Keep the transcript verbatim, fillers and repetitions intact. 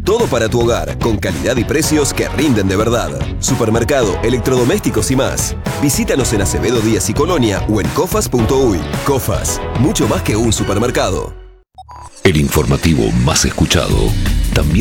Todo para tu hogar, con calidad y precios que rinden de verdad. Supermercado, electrodomésticos y más. Visítanos en Acevedo Díaz y Colonia o en cofas punto uy. Cofas, mucho más que un supermercado. El informativo más escuchado también